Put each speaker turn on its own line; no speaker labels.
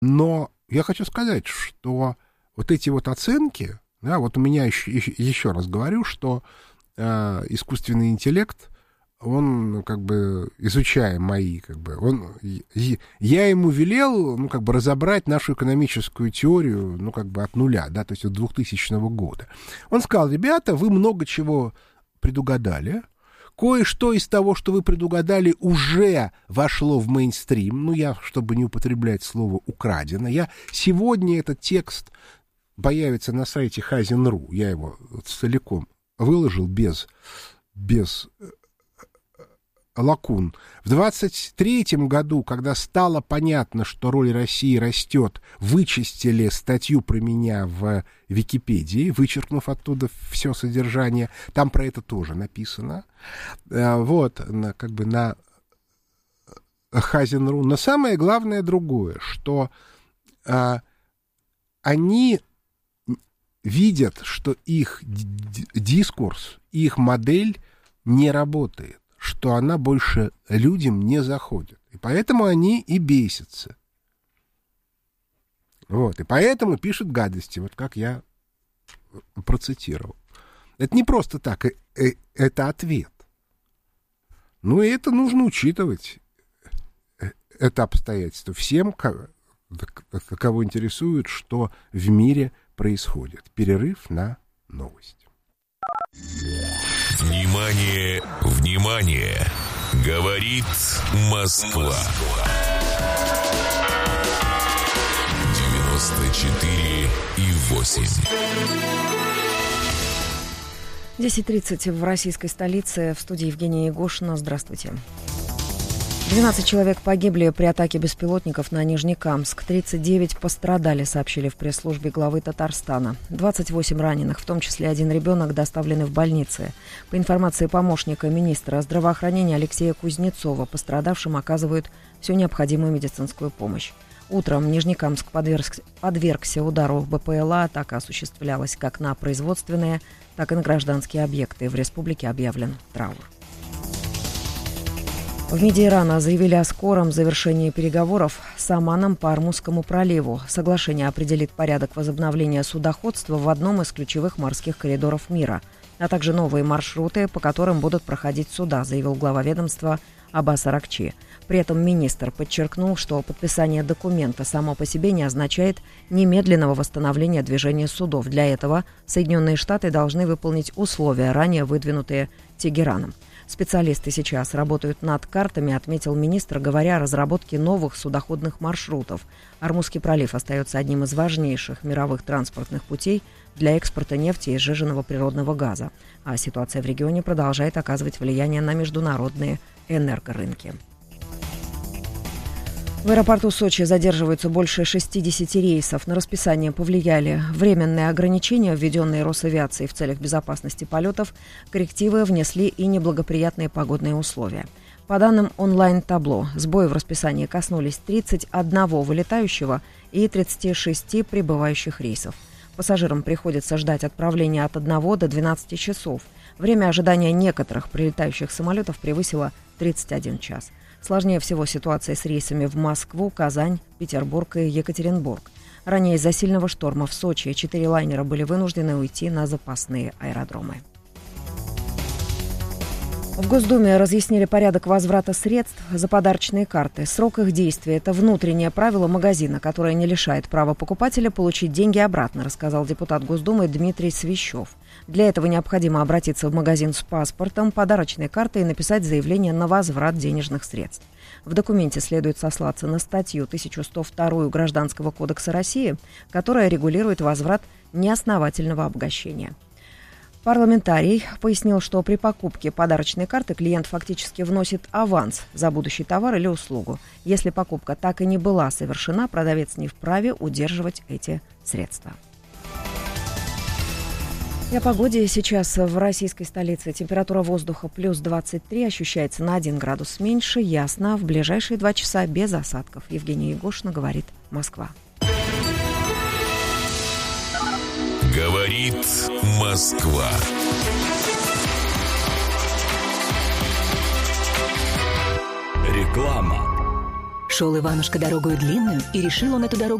Но я хочу сказать, что вот эти вот оценки, да, вот у меня еще раз говорю, что искусственный интеллект, он, как бы, изучая мои, как бы, я ему велел, ну, как бы, разобрать нашу экономическую теорию, ну, как бы, от нуля, да, то есть от 2000 года. Он сказал: ребята, вы много чего предугадали, кое-что из того, что вы предугадали, уже вошло в мейнстрим, ну, я, чтобы не употреблять слово «украдено», сегодня этот текст появится на сайте Хазин.ру, я его целиком выложил без лакун. В 23-м году, когда стало понятно, что роль России растет, вычистили статью про меня в Википедии, вычеркнув оттуда все содержание. Там про это тоже написано. Вот, как бы на Хазин.ру. Но самое главное другое, что они видят, что их дискурс, их модель не работает, что она больше людям не заходит. И поэтому они и бесятся. Вот. И поэтому пишут гадости, вот как я процитировал. Это не просто так, это ответ. Ну, и это нужно учитывать, это обстоятельство. Всем, кого интересует, что в мире происходит. Перерыв на новость.
Внимание, внимание! Говорит Москва. 94,8.
10:30 в российской столице. В студии Евгения Егошина. Здравствуйте. 12 человек погибли при атаке беспилотников на Нижнекамск. 39 пострадали, сообщили в пресс-службе главы Татарстана. 28 раненых, в том числе один ребенок, доставлены в больницы. По информации помощника министра здравоохранения Алексея Кузнецова, пострадавшим оказывают всю необходимую медицинскую помощь. Утром Нижнекамск подвергся удару БПЛА. Атака осуществлялась как на производственные, так и на гражданские объекты. В республике объявлен траур. В МИДе Ирана заявили о скором завершении переговоров с Оманом по Ормузскому проливу. Соглашение определит порядок возобновления судоходства в одном из ключевых морских коридоров мира, а также новые маршруты, по которым будут проходить суда, заявил глава ведомства Аббас Аракчи. При этом министр подчеркнул, что подписание документа само по себе не означает немедленного восстановления движения судов. Для этого Соединенные Штаты должны выполнить условия, ранее выдвинутые Тегераном. Специалисты сейчас работают над картами, отметил министр, говоря о разработке новых судоходных маршрутов. Ормузский пролив остается одним из важнейших мировых транспортных путей для экспорта нефти и сжиженного природного газа. А ситуация в регионе продолжает оказывать влияние на международные энергорынки. В аэропорту Сочи задерживаются больше 60 рейсов. На расписание повлияли временные ограничения, введенные Росавиацией в целях безопасности полетов. Коррективы внесли и неблагоприятные погодные условия. По данным онлайн-табло, сбои в расписании коснулись 31 вылетающего и 36 прибывающих рейсов. Пассажирам приходится ждать отправления от 1 до 12 часов. Время ожидания некоторых прилетающих самолетов превысило 31 час. Сложнее всего ситуация с рейсами в Москву, Казань, Петербург и Екатеринбург. Ранее из-за сильного шторма в Сочи 4 лайнера были вынуждены уйти на запасные аэродромы. В Госдуме разъяснили порядок возврата средств за подарочные карты. Срок их действия – это внутреннее правило магазина, которое не лишает права покупателя получить деньги обратно, рассказал депутат Госдумы Дмитрий Свищев. Для этого необходимо обратиться в магазин с паспортом, подарочной картой и написать заявление на возврат денежных средств. В документе следует сослаться на статью 1102 Гражданского кодекса России, которая регулирует возврат неосновательного обогащения. Парламентарий пояснил, что при покупке подарочной карты клиент фактически вносит аванс за будущий товар или услугу. Если покупка так и не была совершена, продавец не вправе удерживать эти средства. И о погоде. Сейчас в российской столице температура воздуха плюс 23, ощущается на 1 градус меньше, ясно. В ближайшие 2 часа без осадков. Евгения Егошина, говорит Москва.
Говорит Москва.
Реклама. Шел Иванушка дорогою длинную, и решил он эту дорогу